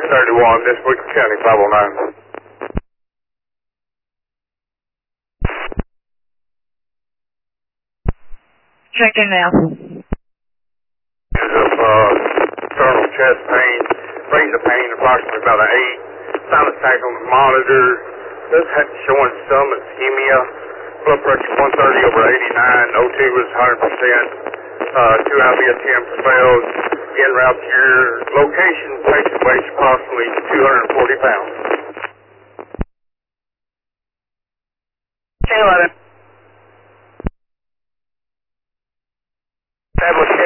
631, this Wicked County 509. Checking now. External chest pain, range of pain approximately about an 8. Sinus tag on the monitor. This had showing some ischemia. Blood pressure 130 over 89. O2 was 100%. 2 IBS-TM prevailed. En route to your location. Patient weighs approximately 240 pounds. 1011. Establish